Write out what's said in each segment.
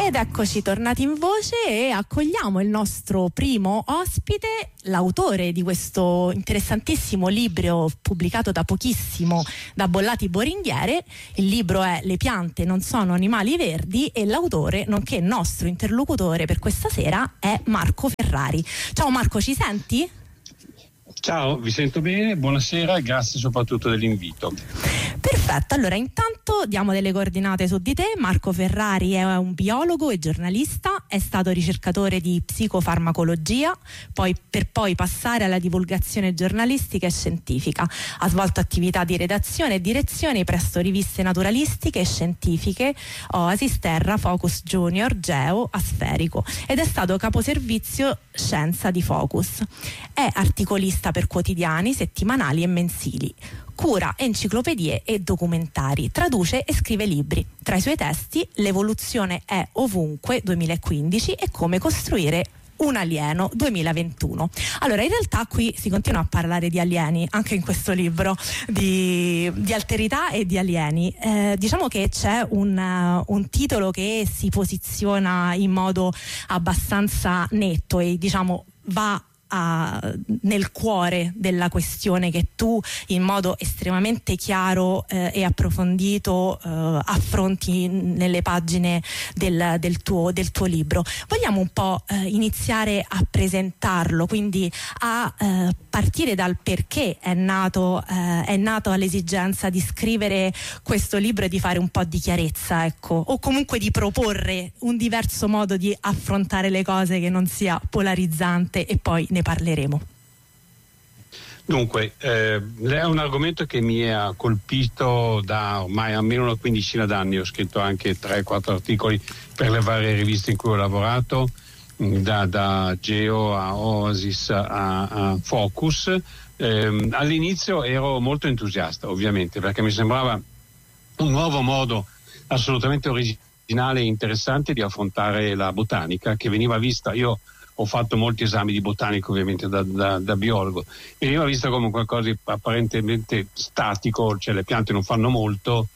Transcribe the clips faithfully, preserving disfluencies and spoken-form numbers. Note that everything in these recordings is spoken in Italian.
Ed eccoci tornati in voce e accogliamo il nostro primo ospite, l'autore di questo interessantissimo libro pubblicato da pochissimo da Bollati Boringhiere. Il libro è Le piante non sono animali verdi e l'autore, nonché nostro interlocutore per questa sera, è Marco Ferrari. Ciao Marco, ci senti? Ciao, vi sento bene, buonasera e grazie soprattutto dell'invito. Perfetto, allora intanto diamo delle coordinate su di te. Marco Ferrari è un biologo e giornalista, è stato ricercatore di psicofarmacologia, poi per poi passare alla divulgazione giornalistica e scientifica. Ha svolto attività di redazione e direzione presso riviste naturalistiche e scientifiche, Oasis, Terra, Focus Junior, Geo, Asferico, ed è stato caposervizio Scienza di Focus. È articolista per quotidiani, settimanali e mensili. Cura enciclopedie e documentari, traduce e scrive libri. Tra i suoi testi L'evoluzione è ovunque duemilaquindici e Come costruire un alieno duemilaventuno. Allora, in realtà qui si continua a parlare di alieni anche in questo libro, di, di alterità e di alieni. Eh, diciamo che c'è un, uh, un titolo che si posiziona in modo abbastanza netto e diciamo va A, nel cuore della questione che tu in modo estremamente chiaro eh, e approfondito eh, affronti nelle pagine del, del, tuo, del tuo libro. Vogliamo un po' eh, iniziare a presentarlo, quindi a eh, partire dal perché è nato, eh, è nato all'esigenza di scrivere questo libro e di fare un po' di chiarezza, ecco, o comunque di proporre un diverso modo di affrontare le cose che non sia polarizzante, e poi ne parleremo. Dunque, eh, è un argomento che mi ha colpito da ormai almeno una quindicina d'anni. Ho scritto anche tre quattro articoli per le varie riviste in cui ho lavorato, da, da Geo a Oasis a, a Focus. Eh, all'inizio ero molto entusiasta, ovviamente, perché mi sembrava un nuovo modo assolutamente originale e interessante di affrontare la botanica, che veniva vista, io ho fatto molti esami di botanica ovviamente da, da, da biologo, veniva vista come qualcosa di apparentemente statico, cioè le piante non fanno molto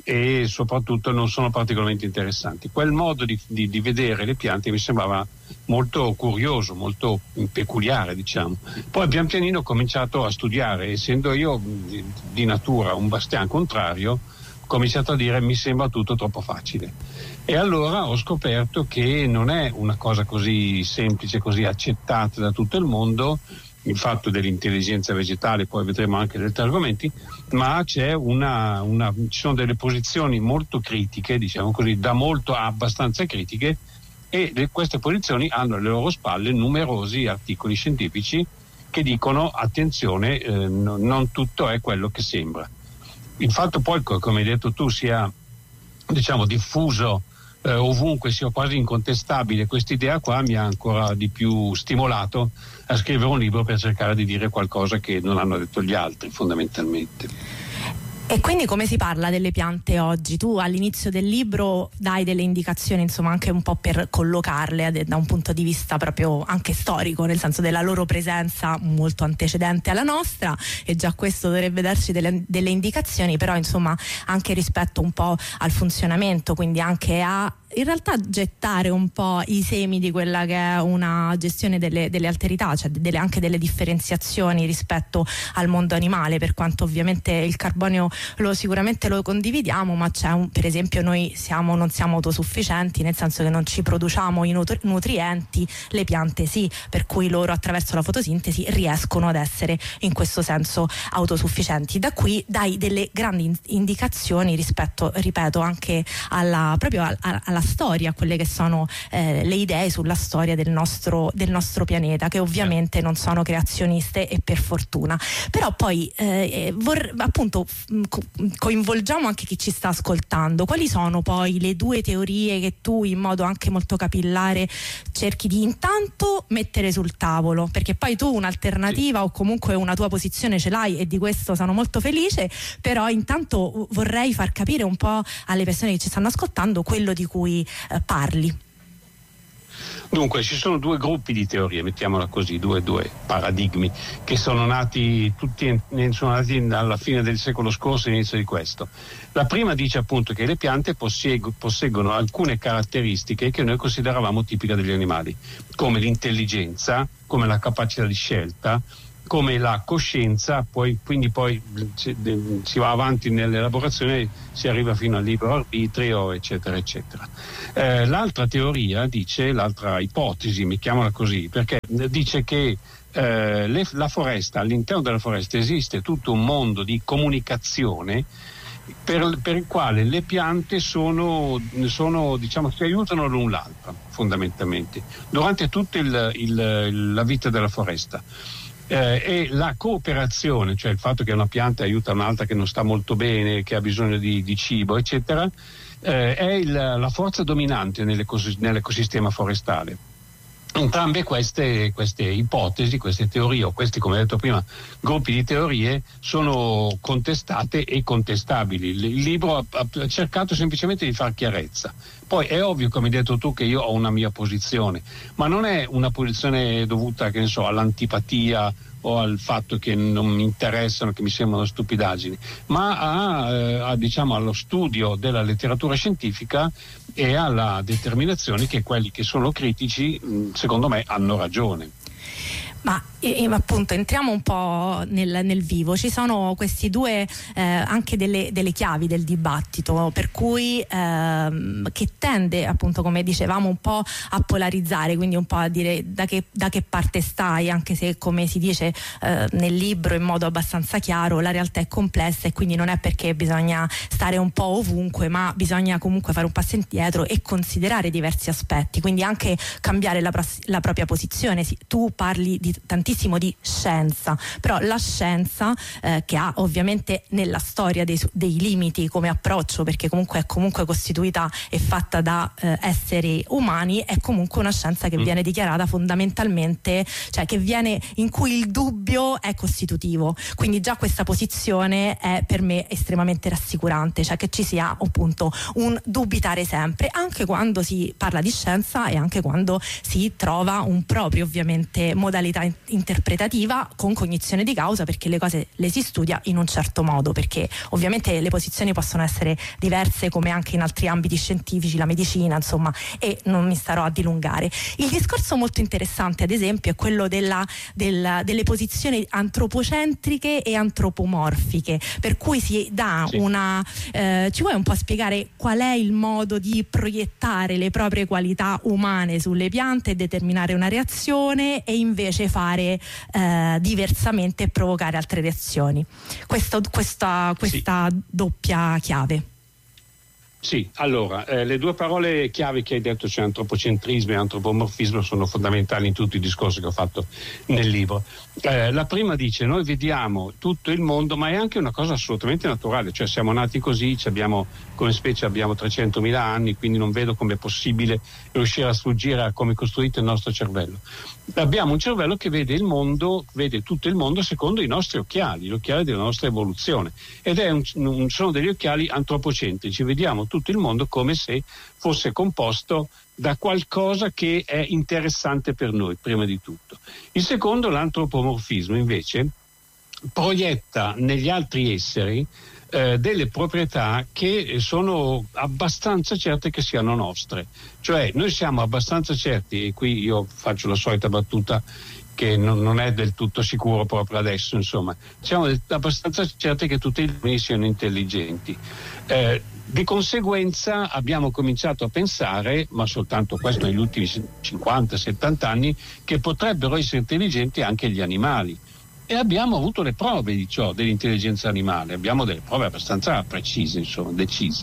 e soprattutto non sono particolarmente interessanti. Quel modo di, di, di vedere le piante mi sembrava molto curioso, molto peculiare, diciamo. Poi pian pianino ho cominciato a studiare, essendo io di, di natura un bastian contrario, ho cominciato a dire mi sembra tutto troppo facile. E allora ho scoperto che non è una cosa così semplice, così accettata da tutto il mondo, il fatto dell'intelligenza vegetale, poi vedremo anche degli altri argomenti, ma c'è una, una, ci sono delle posizioni molto critiche, diciamo così, da molto a abbastanza critiche, e le, queste posizioni hanno alle loro spalle numerosi articoli scientifici che dicono attenzione, eh, no, non tutto è quello che sembra. Il fatto poi, come hai detto tu, sia diciamo diffuso eh, ovunque, sia quasi incontestabile quest'idea qua, mi ha ancora di più stimolato a scrivere un libro per cercare di dire qualcosa che non hanno detto gli altri, fondamentalmente. E quindi come si parla delle piante oggi? Tu all'inizio del libro dai delle indicazioni, insomma, anche un po' per collocarle da un punto di vista proprio anche storico, nel senso della loro presenza molto antecedente alla nostra, e già questo dovrebbe darci delle, delle indicazioni, però insomma anche rispetto un po' al funzionamento, quindi anche a in realtà gettare un po' i semi di quella che è una gestione delle, delle alterità, cioè delle, anche delle differenziazioni rispetto al mondo animale, per quanto ovviamente il carbonio lo sicuramente lo condividiamo, ma c'è un, per esempio noi siamo, non siamo autosufficienti, nel senso che non ci produciamo i nutri- nutrienti, le piante sì, per cui loro attraverso la fotosintesi riescono ad essere in questo senso autosufficienti. Da qui dai delle grandi indicazioni rispetto, ripeto, anche alla proprio alla, alla storia, a quelle che sono eh, le idee sulla storia del nostro, del nostro pianeta, che ovviamente non sono creazioniste, e per fortuna. Però poi eh, vor, appunto co- coinvolgiamo anche chi ci sta ascoltando. Quali sono poi le due teorie che tu in modo anche molto capillare cerchi di intanto mettere sul tavolo? Perché poi tu un'alternativa sì, o comunque una tua posizione ce l'hai, e di questo sono molto felice, però intanto vorrei far capire un po' alle persone che ci stanno ascoltando quello di cui Eh, parli. Dunque ci sono due gruppi di teorie, mettiamola così, due, due paradigmi che sono nati tutti sono nati alla fine del secolo scorso e inizio di questo. La prima dice appunto che le piante posseggo, posseggono alcune caratteristiche che noi consideravamo tipiche degli animali, come l'intelligenza, come la capacità di scelta, come la coscienza, poi, quindi poi si va avanti nell'elaborazione, si arriva fino al libero arbitrio, eccetera, eccetera. Eh, l'altra teoria dice, l'altra ipotesi, mettiamola così, perché dice che eh, le, la foresta, all'interno della foresta esiste tutto un mondo di comunicazione per, per il quale le piante sono, sono diciamo, si aiutano l'un l'altra, fondamentalmente, durante tutta il, il, la vita della foresta. Eh, e la cooperazione, cioè il fatto che una pianta aiuta un'altra che non sta molto bene, che ha bisogno di, di cibo, eccetera, eh, è il, la forza dominante nell'ecos- nell'ecosistema forestale. Entrambe queste, queste ipotesi, queste teorie, o questi, come detto prima, gruppi di teorie, sono contestate e contestabili. Il libro ha, ha cercato semplicemente di far chiarezza. Poi è ovvio, come hai detto tu, che io ho una mia posizione, ma non è una posizione dovuta, che ne so, all'antipatia o al fatto che non mi interessano, che mi sembrano stupidaggini, ma a, eh, a, diciamo, allo studio della letteratura scientifica e alla determinazione che quelli che sono critici, secondo me, hanno ragione. Ma e, appunto entriamo un po' nel, nel vivo. Ci sono questi due eh, anche delle, delle chiavi del dibattito, per cui ehm, che tende, appunto, come dicevamo, un po' a polarizzare, quindi un po' a dire da che, da che parte stai, anche se, come si dice eh, nel libro in modo abbastanza chiaro, la realtà è complessa e quindi non è perché bisogna stare un po' ovunque, ma bisogna comunque fare un passo indietro e considerare diversi aspetti, quindi anche cambiare la, la propria posizione. Sì, tu parli di tantissimo di scienza, però la scienza eh, che ha ovviamente nella storia dei, dei limiti come approccio, perché comunque è comunque costituita e fatta da eh, esseri umani, è comunque una scienza che mm. viene dichiarata fondamentalmente, cioè che viene, in cui il dubbio è costitutivo, quindi già questa posizione è per me estremamente rassicurante, cioè che ci sia appunto un dubitare sempre, anche quando si parla di scienza e anche quando si trova un proprio, ovviamente, modalità in- interpretativa con cognizione di causa, perché le cose le si studia in un certo modo, perché ovviamente le posizioni possono essere diverse come anche in altri ambiti scientifici, la medicina, insomma, e non mi starò a dilungare. Il discorso molto interessante, ad esempio, è quello della, della, delle posizioni antropocentriche e antropomorfiche, per cui si dà sì. una eh, ci vuoi un po' spiegare qual è il modo di proiettare le proprie qualità umane sulle piante e determinare una reazione, e invece fare Eh, diversamente e provocare altre reazioni? Questo, questa questa sì. doppia chiave. Sì, allora, eh, le due parole chiave che hai detto, cioè antropocentrismo e antropomorfismo, sono fondamentali in tutti i discorsi che ho fatto nel libro. Eh, la prima dice: noi vediamo tutto il mondo, ma è anche una cosa assolutamente naturale, cioè siamo nati così, abbiamo, come specie abbiamo trecentomila anni, quindi non vedo come è possibile riuscire a sfuggire a come è costruito il nostro cervello. Abbiamo un cervello che vede il mondo, vede tutto il mondo secondo i nostri occhiali, gli occhiali della nostra evoluzione, ed è un, un, sono degli occhiali antropocentrici, vediamo tutto il mondo come se fosse composto da qualcosa che è interessante per noi, prima di tutto. Il secondo, l'antropomorfismo, invece, proietta negli altri esseri eh, delle proprietà che sono abbastanza certe che siano nostre. Cioè, noi siamo abbastanza certi, e qui io faccio la solita battuta che non, non è del tutto sicuro proprio adesso, insomma, siamo abbastanza certi che tutti gli uomini siano intelligenti. Eh, Di conseguenza abbiamo cominciato a pensare, ma soltanto questo negli ultimi cinquanta settanta anni, che potrebbero essere intelligenti anche gli animali. E abbiamo avuto le prove di ciò, dell'intelligenza animale, abbiamo delle prove abbastanza precise, insomma, decise.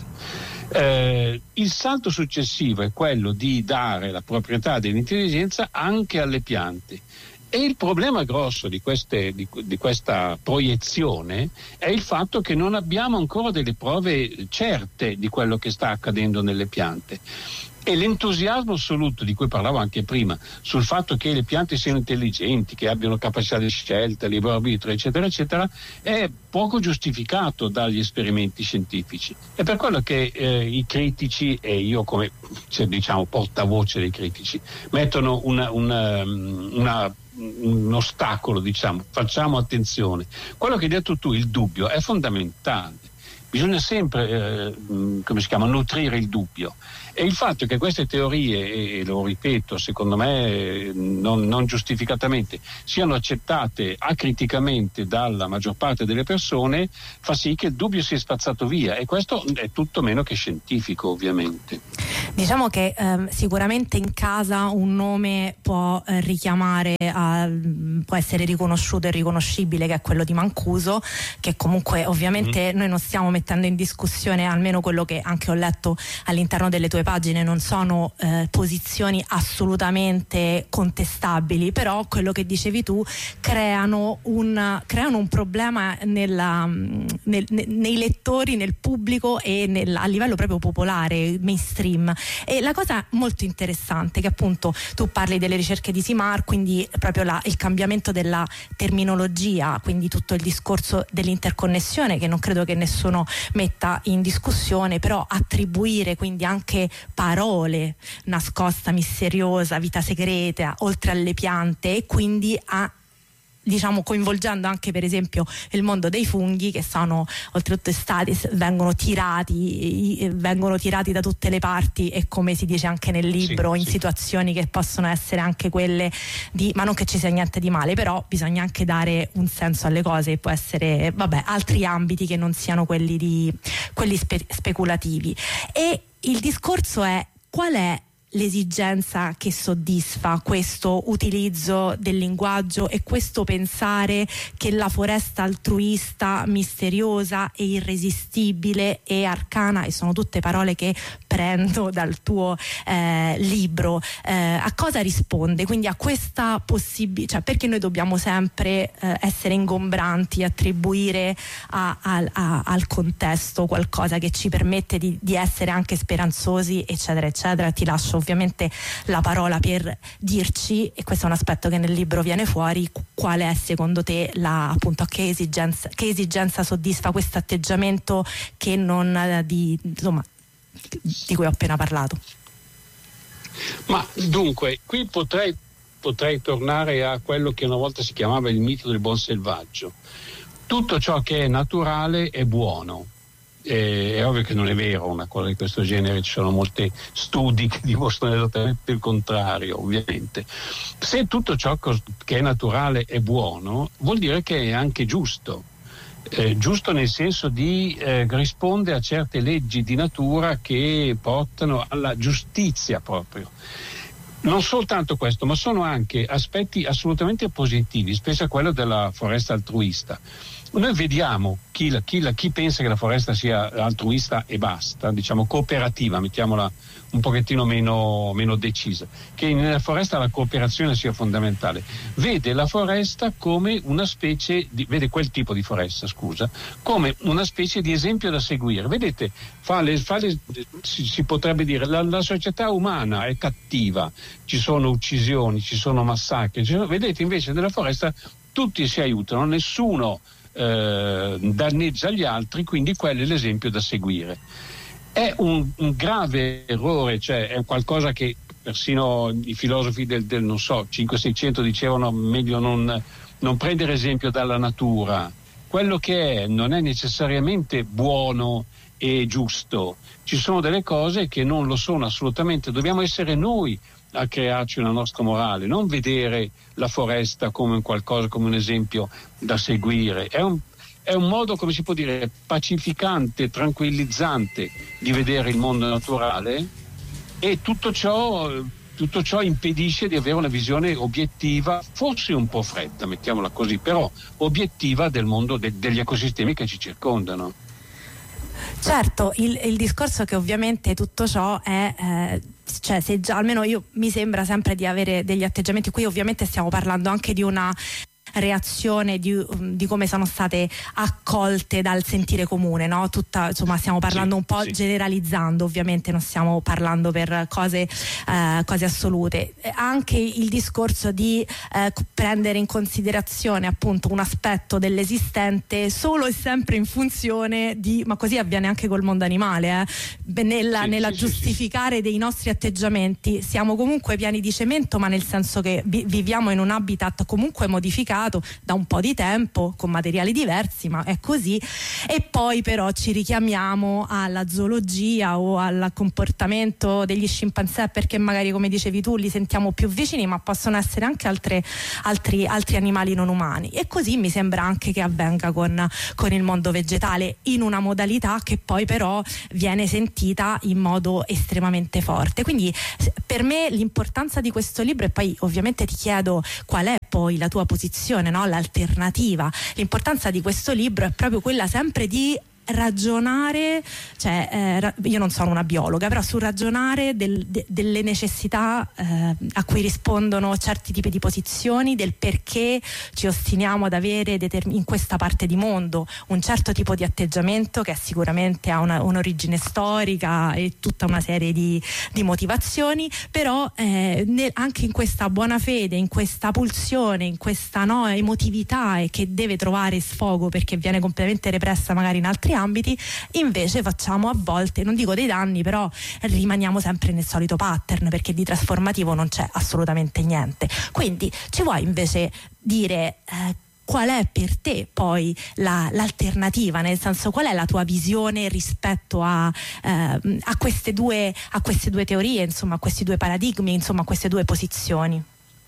Eh, il salto successivo è quello di dare la proprietà dell'intelligenza anche alle piante. E il problema grosso di, queste, di, di questa proiezione è il fatto che non abbiamo ancora delle prove certe di quello che sta accadendo nelle piante. E l'entusiasmo assoluto di cui parlavo anche prima, sul fatto che le piante siano intelligenti, che abbiano capacità di scelta, libero arbitrio, eccetera, eccetera, è poco giustificato dagli esperimenti scientifici. È per quello che eh, i critici, e io come cioè, diciamo portavoce dei critici, mettono una, una, una un ostacolo, diciamo, facciamo attenzione. Quello che hai detto tu, il dubbio, è fondamentale. Bisogna sempre, eh, come si chiama, nutrire il dubbio. E il fatto che queste teorie, e lo ripeto, secondo me non, non giustificatamente, siano accettate acriticamente dalla maggior parte delle persone, fa sì che il dubbio sia spazzato via, e questo è tutto meno che scientifico, ovviamente. Diciamo che eh, sicuramente in casa un nome può eh, richiamare, a, può essere riconosciuto e riconoscibile, che è quello di Mancuso, che comunque ovviamente mm. noi non stiamo mettendo in discussione, almeno quello che anche ho letto all'interno delle tue pagine non sono eh, posizioni assolutamente contestabili, però quello che dicevi tu creano un, creano un problema nella, nel, ne, nei lettori, nel pubblico e nel, a livello proprio popolare, mainstream. E la cosa molto interessante, che appunto tu parli delle ricerche di Simard, quindi proprio la, il cambiamento della terminologia, quindi tutto il discorso dell'interconnessione, che non credo che nessuno metta in discussione, però attribuire quindi anche parole, nascosta, misteriosa, vita segreta, oltre alle piante, e quindi a diciamo coinvolgendo anche per esempio il mondo dei funghi, che sono oltretutto estati, vengono tirati vengono tirati da tutte le parti, e come si dice anche nel libro, sì, in sì. situazioni che possono essere anche quelle di, ma non che ci sia niente di male, però bisogna anche dare un senso alle cose, può essere vabbè altri ambiti che non siano quelli di quelli spe, speculativi. E il discorso è: qual è l'esigenza che soddisfa questo utilizzo del linguaggio e questo pensare che la foresta altruista, misteriosa e irresistibile e arcana, e sono tutte parole che prendo dal tuo eh, libro, eh, a cosa risponde? Quindi a questa possibilità, cioè perché noi dobbiamo sempre eh, essere ingombranti, attribuire a, a, a, al contesto qualcosa che ci permette di, di essere anche speranzosi, eccetera eccetera. Ti lascio ovviamente la parola per dirci, e questo è un aspetto che nel libro viene fuori, qual è secondo te la, appunto, che esigenza, che esigenza soddisfa questo atteggiamento che non di, insomma, di cui ho appena parlato. Ma dunque, qui potrei, potrei tornare a quello che una volta si chiamava il mito del buon selvaggio. Tutto ciò che è naturale è buono. È ovvio che non è vero una cosa di questo genere, ci sono molti studi che dimostrano esattamente il contrario, ovviamente. Se tutto ciò che è naturale è buono, vuol dire che è anche giusto. Eh, giusto nel senso di eh, risponde a certe leggi di natura che portano alla giustizia proprio. Non soltanto questo, ma sono anche aspetti assolutamente positivi, specie quello della foresta altruista. Noi vediamo chi, la, chi, la, chi pensa che la foresta sia altruista e basta, diciamo cooperativa, mettiamola un pochettino meno, meno decisa, che nella foresta la cooperazione sia fondamentale. Vede la foresta come una specie di, vede quel tipo di foresta, scusa, come una specie di esempio da seguire. Vedete, fa le, fa le, si, si potrebbe dire la, la società umana è cattiva, ci sono uccisioni, ci sono massacri, ci sono, vedete invece nella foresta tutti si aiutano, nessuno eh, danneggia gli altri, quindi quello è l'esempio da seguire. È un, un grave errore, cioè è qualcosa che persino i filosofi del, del non so, cinquecento seicento dicevano meglio non, non prendere esempio dalla natura. Quello che è non è necessariamente buono e giusto, ci sono delle cose che non lo sono assolutamente, dobbiamo essere noi a crearci una nostra morale, non vedere la foresta come un qualcosa, come un esempio da seguire. È un È un modo, come si può dire, pacificante, tranquillizzante di vedere il mondo naturale, e tutto ciò, tutto ciò impedisce di avere una visione obiettiva, forse un po' fredda, mettiamola così, però obiettiva del mondo, de- degli ecosistemi che ci circondano. Certo, il, il discorso che ovviamente tutto ciò è, eh, cioè se già almeno io mi sembra sempre di avere degli atteggiamenti, qui ovviamente stiamo parlando anche di una reazione di, di come sono state accolte dal sentire comune, no? Tutta, insomma, stiamo parlando sì, un po' sì. generalizzando, ovviamente non stiamo parlando per cose, eh, cose assolute. Anche il discorso di eh, prendere in considerazione appunto un aspetto dell'esistente solo e sempre in funzione di, ma così avviene anche col mondo animale, eh? nella, sì, nella sì, giustificare sì, sì. dei nostri atteggiamenti. Siamo comunque pieni di cemento, ma nel senso che vi, viviamo in un habitat comunque modificato da un po' di tempo con materiali diversi, ma è così, e poi però ci richiamiamo alla zoologia o al comportamento degli scimpanzé perché magari, come dicevi tu, li sentiamo più vicini, ma possono essere anche altre, altri, altri animali non umani, e così mi sembra anche che avvenga con, con il mondo vegetale, in una modalità che poi però viene sentita in modo estremamente forte. Quindi per me l'importanza di questo libro, e poi ovviamente ti chiedo qual è poi la tua posizione, no? L'alternativa, l'importanza di questo libro è proprio quella sempre di ragionare, cioè eh, io non sono una biologa, però su ragionare del, de, delle necessità eh, a cui rispondono certi tipi di posizioni, del perché ci ostiniamo ad avere determin- in questa parte di mondo un certo tipo di atteggiamento che sicuramente ha una, un'origine storica e tutta una serie di, di motivazioni, però eh, nel, anche in questa buona fede, in questa pulsione, in questa no, emotività e che deve trovare sfogo perché viene completamente repressa magari in altri ambiti, invece facciamo a volte, non dico dei danni, però rimaniamo sempre nel solito pattern, perché di trasformativo non c'è assolutamente niente. Quindi ci vuoi invece dire eh, qual è per te poi la, l'alternativa, nel senso, qual è la tua visione rispetto a, eh, a queste due a queste due teorie, insomma, a questi due paradigmi, insomma, a queste due posizioni?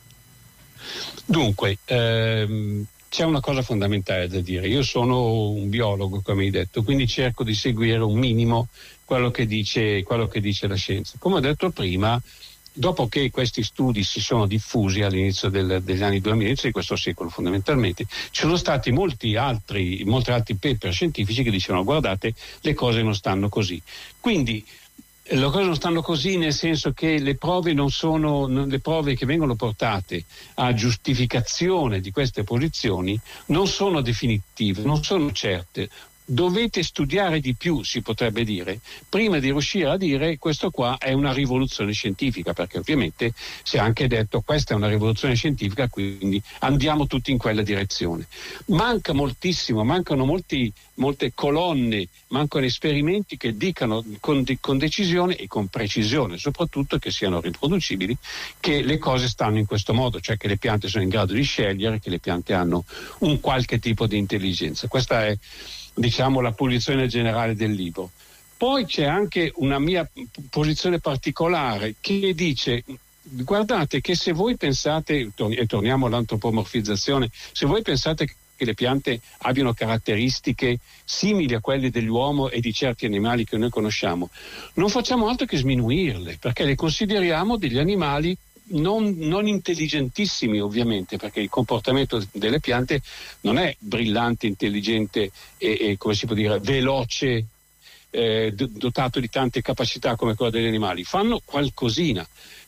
Dunque, ehm c'è una cosa fondamentale da dire. Io sono un biologo, come hai detto, quindi cerco di seguire un minimo quello che dice, quello che dice la scienza. Come ho detto prima, dopo che questi studi si sono diffusi all'inizio del, degli anni duemila, all'inizio di questo secolo fondamentalmente, ci sono stati molti altri, molti altri paper scientifici che dicevano: guardate, le cose non stanno così. Quindi le cose non stanno così nel senso che le prove non sono, le prove che vengono portate a giustificazione di queste posizioni non sono definitive, non sono certe. Dovete studiare di più, si potrebbe dire, prima di riuscire a dire questo qua è una rivoluzione scientifica, perché ovviamente si è anche detto questa è una rivoluzione scientifica, quindi andiamo tutti in quella direzione. Manca moltissimo, mancano molti, molte colonne, mancano esperimenti che dicano con, con decisione e con precisione, soprattutto che siano riproducibili, che le cose stanno in questo modo, cioè che le piante sono in grado di scegliere, che le piante hanno un qualche tipo di intelligenza. Questa è, diciamo, la posizione generale del libro. Poi c'è anche una mia posizione particolare che dice: guardate che se voi pensate, e torniamo all'antropomorfizzazione, se voi pensate che le piante abbiano caratteristiche simili a quelle dell'uomo e di certi animali che noi conosciamo, non facciamo altro che sminuirle, perché le consideriamo degli animali Non, non intelligentissimi, ovviamente, perché il comportamento delle piante non è brillante, intelligente e, e come si può dire, veloce, eh, dotato di tante capacità come quella degli animali. Fanno qualcosina.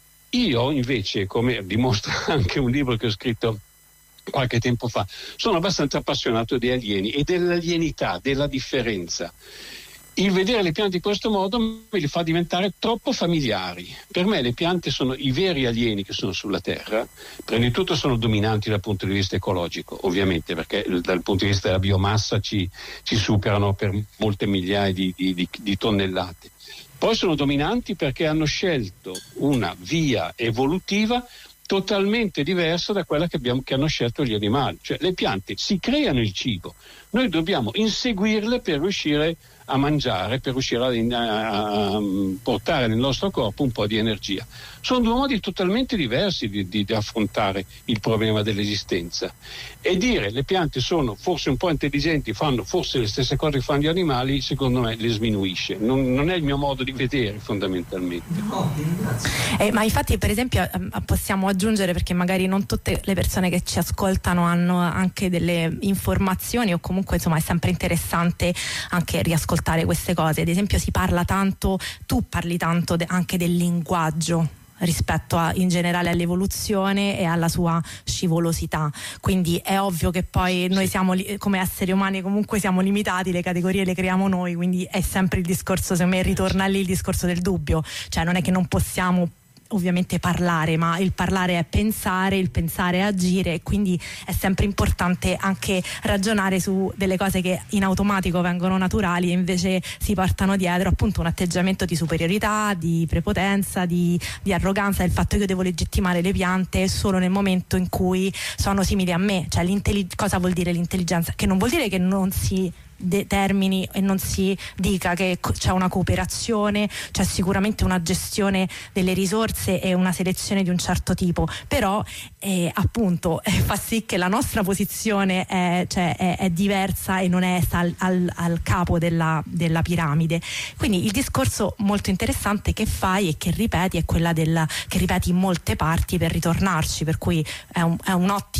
Io invece, come dimostra anche un libro che ho scritto qualche tempo fa, sono abbastanza appassionato di alieni e dell'alienità, della differenza. Il vedere le piante in questo modo me li fa diventare troppo familiari. Per me le piante sono i veri alieni che sono sulla Terra. Prima di tutto sono dominanti dal punto di vista ecologico, ovviamente, perché dal punto di vista della biomassa ci, ci superano per molte migliaia di, di, di, di tonnellate. Poi sono dominanti perché hanno scelto una via evolutiva totalmente diversa da quella che, abbiamo, che hanno scelto gli animali. Cioè le piante si creano il cibo, noi dobbiamo inseguirle per riuscire a mangiare, per riuscire a, a, a portare nel nostro corpo un po' di energia. Sono due modi totalmente diversi di, di, di affrontare il problema dell'esistenza. E dire le piante sono forse un po' intelligenti, fanno forse le stesse cose che fanno gli animali, secondo me le sminuisce. Non, non è il mio modo di vedere, fondamentalmente. No, eh, ma infatti, per esempio, possiamo aggiungere, perché magari non tutte le persone che ci ascoltano hanno anche delle informazioni, o comunque insomma è sempre interessante anche riascoltare queste cose. Ad esempio si parla tanto, tu parli tanto de- anche del linguaggio rispetto a, in generale all'evoluzione e alla sua scivolosità. Quindi è ovvio che poi noi siamo come esseri umani comunque siamo limitati, le categorie le creiamo noi, quindi è sempre il discorso, secondo me ritorna lì il discorso del dubbio, cioè non è che non possiamo ovviamente parlare, ma il parlare è pensare, il pensare è agire, e quindi è sempre importante anche ragionare su delle cose che in automatico vengono naturali e invece si portano dietro appunto un atteggiamento di superiorità, di prepotenza, di, di arroganza, il fatto che io devo legittimare le piante solo nel momento in cui sono simili a me, cioè cosa vuol dire l'intelligenza? Che non vuol dire che non si determini e non si dica che c'è una cooperazione, c'è sicuramente una gestione delle risorse e una selezione di un certo tipo, però eh, appunto eh, fa sì che la nostra posizione è, cioè, è, è diversa e non è al, al, al capo della, della piramide. Quindi il discorso molto interessante che fai e che ripeti è quella del che ripeti in molte parti per ritornarci, per cui è un, è un ottimo